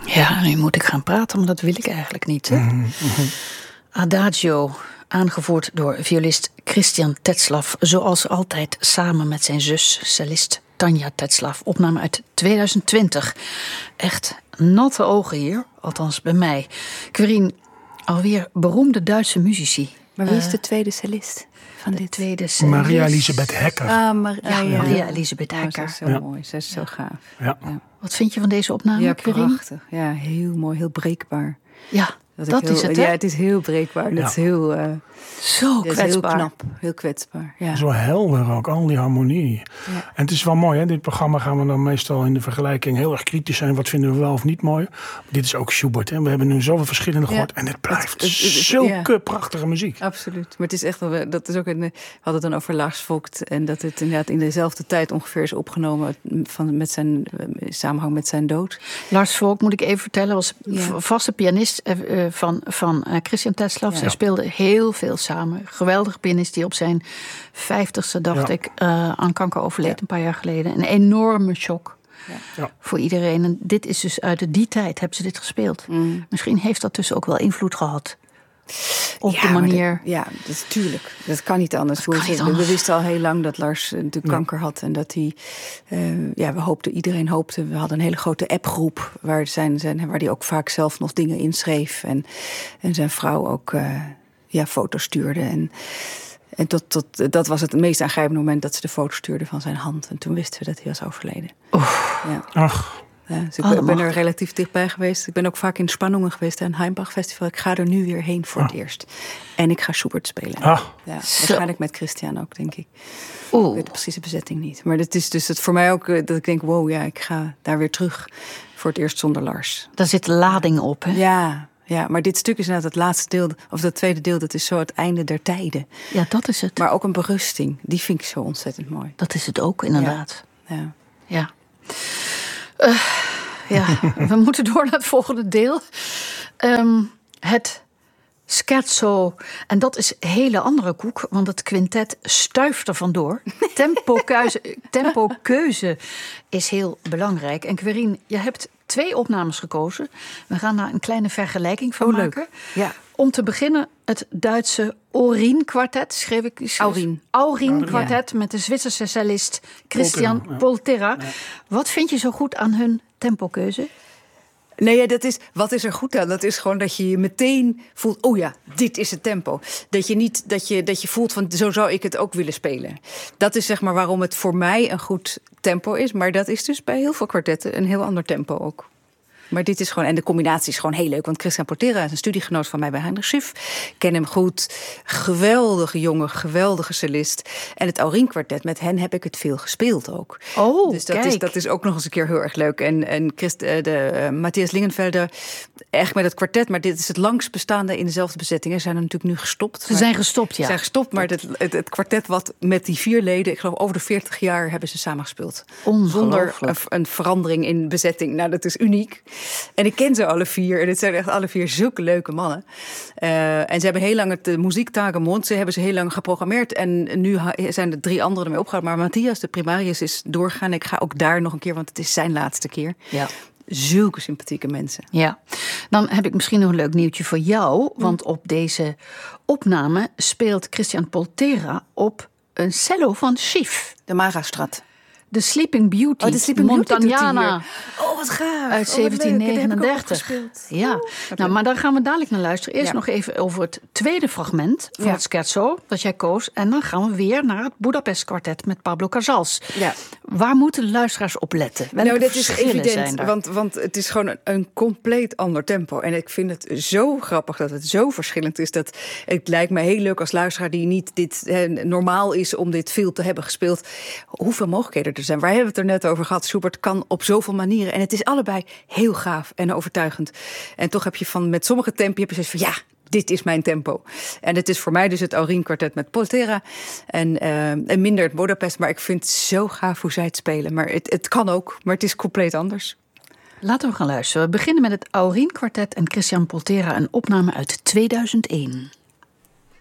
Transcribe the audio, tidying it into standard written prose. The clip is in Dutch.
Ja, nu moet ik gaan praten, maar dat wil ik eigenlijk niet. Hè? Adagio, aangevoerd door violist Christian Tetzlaff. Zoals altijd samen met zijn zus, cellist Tanja Tetzlaff. Opname uit 2020. Echt natte ogen hier, althans bij mij. Querien, alweer beroemde Duitse muzici. Maar wie is de tweede cellist van dit? Tweede cellist? Maria Elisabeth Hecker. Maria Elisabeth Hecker. Ze is zo mooi, ze is zo gaaf. Ja. Wat vind je van deze opname, Ja, Querien? prachtig. Ja, heel mooi, heel breekbaar. Ja, dat is het, hè? Ja, het is heel breekbaar. Dat is heel, Zo dat is heel kwetsbaar. knap, heel kwetsbaar. Ja. Zo helder ook, al die harmonie. Ja. En het is wel mooi, hè? Dit programma gaan we dan meestal in de vergelijking heel erg kritisch zijn. Wat vinden we wel of niet mooi? Maar dit is ook Schubert, hè? We hebben nu zoveel verschillende gehoord. En het blijft zulke prachtige muziek. Absoluut. Maar het is echt wel, dat is ook we hadden het dan over Lars Vogt. En dat het inderdaad in dezelfde tijd ongeveer is opgenomen met zijn samenhang met zijn dood. Lars Vogt, moet ik even vertellen, was vaste pianist van Christian Tetzlaff. Ja. Zij speelden heel veel samen. Geweldige pianist die op zijn 50ste, dacht ik, aan kanker overleed een paar jaar geleden. Een enorme shock voor iedereen. En dit is dus uit die tijd hebben ze dit gespeeld. Misschien heeft dat dus ook wel invloed gehad op de manier. Dat is tuurlijk. Dat kan niet anders. We wisten al heel lang dat Lars natuurlijk kanker had. En dat hij, iedereen hoopte. We hadden een hele grote appgroep waar hij ook vaak zelf nog dingen inschreef. En zijn vrouw ook foto's stuurde. En dat was het meest aangrijpende moment dat ze de foto stuurde van zijn hand. En toen wisten we dat hij was overleden. Ja. Ach. Ja, dus ik ben er relatief dichtbij geweest. Ik ben ook vaak in Spanningen geweest aan het Heimbach Festival. Ik ga er nu weer heen voor het eerst. En ik ga Schubert spelen. Waarschijnlijk met Christian ook, denk ik. Ik weet de precieze bezetting niet. Maar het is dus voor mij ook dat ik denk, ik ga daar weer terug voor het eerst zonder Lars. Daar zit lading op, hè? Ja, maar dit stuk is inderdaad het laatste deel, of dat tweede deel, dat is zo het einde der tijden. Ja, dat is het. Maar ook een berusting, die vind ik zo ontzettend mooi. Dat is het ook, inderdaad. Ja. We moeten door naar het volgende deel. Het scherzo. En dat is een hele andere koek, want het quintet stuift er vandoor. Tempokeuze is heel belangrijk. En Querien, je hebt 2 opnames gekozen. We gaan daar een kleine vergelijking van maken. Ja. Om te beginnen het Duitse Aurin-kwartet, schreef ik. Aurin-kwartet met de Zwitserse cellist Christian Poltera. Ja. Wat vind je zo goed aan hun tempokeuze? Nee, wat is er goed aan? Dat is gewoon dat je je meteen voelt, dit is het tempo. Dat je voelt van, zo zou ik het ook willen spelen. Dat is zeg maar waarom het voor mij een goed tempo is. Maar dat is dus bij heel veel kwartetten een heel ander tempo ook. Maar dit is gewoon, en de combinatie is gewoon heel leuk. Want Christian Poltera is een studiegenoot van mij bij Heinrich Schiff. Ik ken hem goed. Geweldige jongen, geweldige cellist. En het Aurin-kwartet, met hen heb ik het veel gespeeld ook. Dus dat is ook nog eens een keer heel erg leuk. En Matthias Lingenfelder, echt met het kwartet. Maar dit is het langst bestaande in dezelfde bezetting. Ze zijn er natuurlijk nu gestopt. Ze zijn gestopt, maar het kwartet wat met die 4 leden, ik geloof over de 40 jaar hebben ze samen gespeeld. Zonder een verandering in bezetting. Nou, dat is uniek. En ik ken ze alle 4. En het zijn echt alle 4 zulke leuke mannen. En ze hebben heel lang het Muziektagemond. Ze hebben ze heel lang geprogrammeerd. En nu zijn er 3 anderen ermee opgehouden. Maar Matthias, de primarius, is doorgegaan. Ik ga ook daar nog een keer, want het is zijn laatste keer. Ja. Zulke sympathieke mensen. Ja, dan heb ik misschien nog een leuk nieuwtje voor jou. Want op deze opname speelt Christian Poltera op een cello van Schiff. De Marastrat. De Sleeping Beauty, Montagnana. Wat gaaf. Uit 1739. Ja, maar daar gaan we dadelijk naar luisteren. Eerst nog even over het tweede fragment van het scherzo dat jij koos. En dan gaan we weer naar het Budapest kwartet met Pablo Casals. Ja. Waar moeten de luisteraars op letten? Welke dat is evident, zijn want het is gewoon een compleet ander tempo. En ik vind het zo grappig dat het zo verschillend is. Dat het lijkt me heel leuk als luisteraar die niet normaal is om dit veel te hebben gespeeld. Hoeveel mogelijkheden er zijn. Waar hebben we het er net over gehad? Schubert kan op zoveel manieren. En het is allebei heel gaaf en overtuigend. En toch heb je met sommige tempi heb je zoiets van dit is mijn tempo. En het is voor mij dus het Aurin-kwartet met Poltera. En minder het Budapest. Maar ik vind het zo gaaf hoe zij het spelen. Maar het kan ook, maar het is compleet anders. Laten we gaan luisteren. We beginnen met het Aurin-kwartet en Christian Poltera. Een opname uit 2001.